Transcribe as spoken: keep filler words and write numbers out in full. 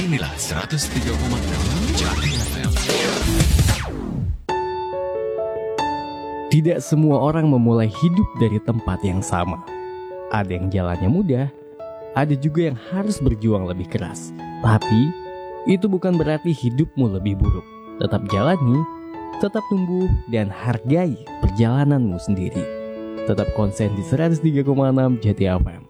Inilah seratus tiga koma enam Jati F M. Tidak semua orang memulai hidup dari tempat yang sama. Ada yang jalannya mudah, ada juga yang harus berjuang lebih keras. Tapi, itu bukan berarti hidupmu lebih buruk. Tetap jalani, tetap tumbuh, dan hargai perjalananmu sendiri. Tetap konsen di seratus tiga koma enam Jati F M.